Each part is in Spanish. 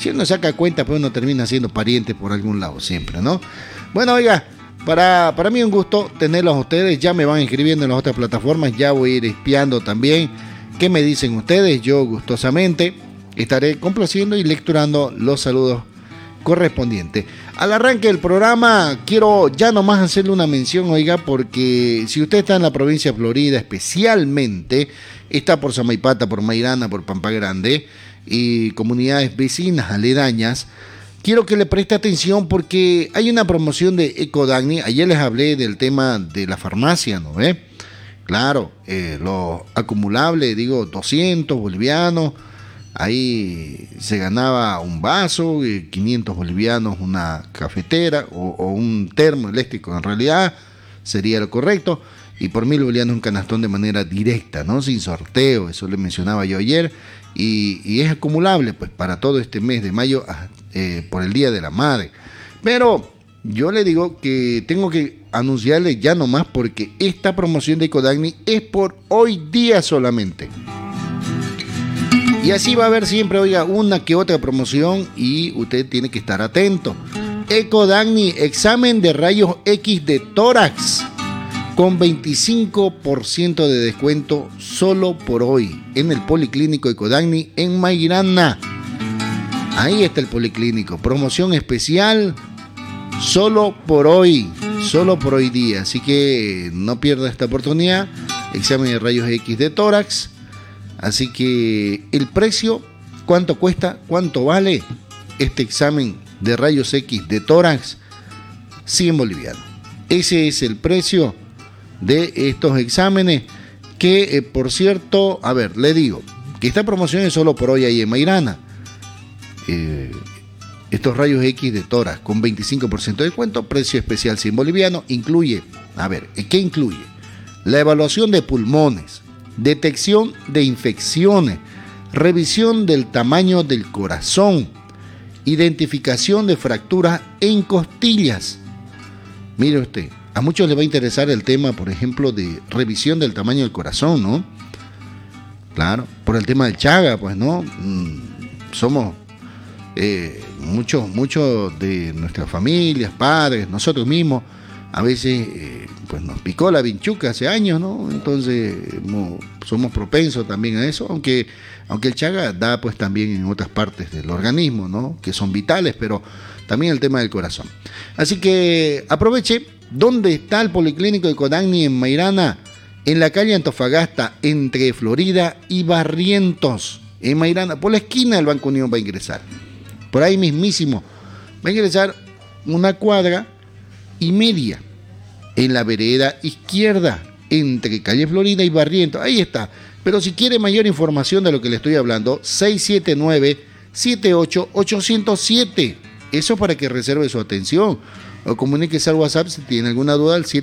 Si uno saca cuenta, pues uno termina siendo pariente por algún lado siempre, ¿no? Bueno, oiga, para mí un gusto tenerlos a ustedes. Ya me van escribiendo en las otras plataformas, ya voy a ir espiando también qué me dicen ustedes. Yo gustosamente estaré complaciendo y lecturando los saludos correspondientes. Al arranque del programa quiero ya nomás hacerle una mención, oiga, porque si usted está en la provincia de Florida, especialmente está por Samaipata, por Mairana, por Pampa Grande y comunidades vecinas aledañas, quiero que le preste atención porque hay una promoción de Ecodagni. Ayer les hablé del tema de la farmacia, ¿no ve? Claro, lo acumulable, digo, 200 bolivianos. Ahí se ganaba un vaso, 500 bolivianos una cafetera o un termo eléctrico, en realidad sería lo correcto, y por 1000 bolivianos un canastón de manera directa, ¿no? Sin sorteo, eso le mencionaba yo ayer, y es acumulable pues para todo este mes de mayo por el Día de la Madre. Pero yo le digo que tengo que anunciarle ya nomás porque esta promoción de Ecodagni es por hoy día solamente. Y así va a haber siempre, oiga, una que otra promoción y usted tiene que estar atento. Ecodagni, examen de rayos X de tórax con 25% de descuento solo por hoy en el Policlínico Ecodagni en Mairana. Ahí está el Policlínico, promoción especial solo por hoy día. Así que no pierda esta oportunidad. Examen de rayos X de tórax. Así que el precio, ¿cuánto cuesta? ¿Cuánto vale este examen de rayos X de tórax? 100 bolivianos. Ese es el precio de estos exámenes que, por cierto, a ver, le digo que esta promoción es solo por hoy ahí en Mairana. Estos rayos X de tórax con 25% de descuento, precio especial 100 bolivianos, incluye, a ver, ¿qué incluye? La evaluación de pulmones, detección de infecciones, revisión del tamaño del corazón, identificación de fracturas en costillas. Mire usted, a muchos les va a interesar el tema, por ejemplo, de revisión del tamaño del corazón, ¿no? Claro, por el tema del Chaga, pues, ¿no? Somos muchos de nuestras familias, padres, nosotros mismos, a veces pues nos picó la vinchuca hace años, ¿no? Entonces somos propensos también a eso, aunque el Chaga da pues también en otras partes del organismo, ¿no? Que son vitales, pero también el tema del corazón. Así que aproveche, ¿dónde está el Policlínico de Ecodagni en Mairana? En la calle Antofagasta, entre Florida y Barrientos, en Mairana, por la esquina del Banco Unión va a ingresar. Por ahí mismísimo, va a ingresar 1,5 cuadras en la vereda izquierda, entre calle Florida y Barrientos. Ahí está. Pero si quiere mayor información de lo que le estoy hablando, 679-78-807. Eso para que reserve su atención. O comuníquese al WhatsApp si tiene alguna duda al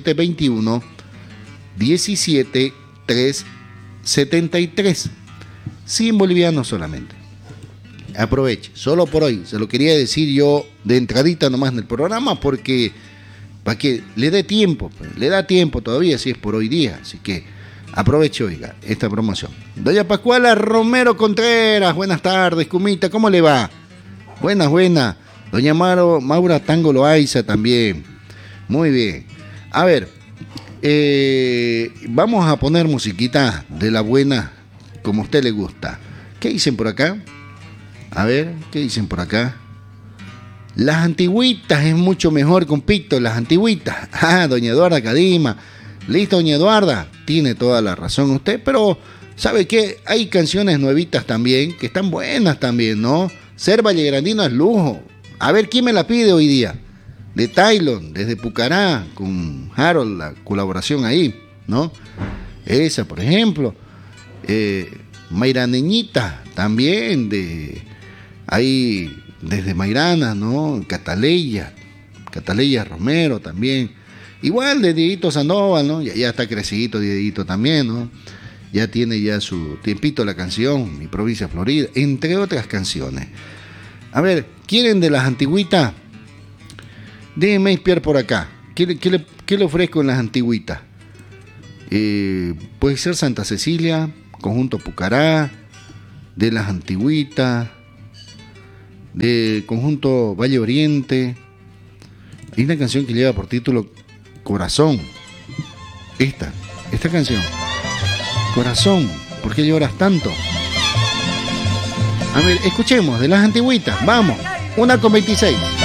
721-17-373. 100 bolivianos solamente. Aproveche, solo por hoy. Se lo quería decir yo de entradita nomás en el programa porque para que le dé tiempo, le da tiempo todavía si es por hoy día. Así que aproveche, oiga, esta promoción. Doña Pascuala Romero Contreras, buenas tardes, Cumita, ¿cómo le va? Buenas. Doña Maura Tango Loaiza también. Muy bien. A ver, vamos a poner musiquita de la buena, como a usted le gusta. ¿Qué dicen por acá? A ver, ¿qué dicen por acá? Las antigüitas es mucho mejor, compito, las antigüitas. Ah, doña Eduarda Cadima. Listo, doña Eduarda. Tiene toda la razón usted, pero ¿sabe qué? Hay canciones nuevitas también, que están buenas también, ¿no? Ser vallegrandino es lujo. A ver, ¿quién me la pide hoy día? De Tylon, desde Pucará, con Harold, la colaboración ahí, ¿no? Esa, por ejemplo. Mairaneñita, también, ahí desde Mairana, ¿no? Cataleya Romero también. Igual de Dieguito Sandoval, ¿no? Ya está crecidito Dieguito también, ¿no? Ya tiene ya su tiempito la canción, Mi Provincia Florida, entre otras canciones. A ver, ¿quieren de las antigüitas? Déjenme espiar por acá. ¿Qué le ofrezco en las antigüitas? Puede ser Santa Cecilia, Conjunto Pucará, de las antigüitas. de conjunto Valle Oriente. Hay una canción que lleva por título Corazón. Esta canción. Corazón, ¿por qué lloras tanto? A ver, escuchemos de las antigüitas. Vamos, 1:26.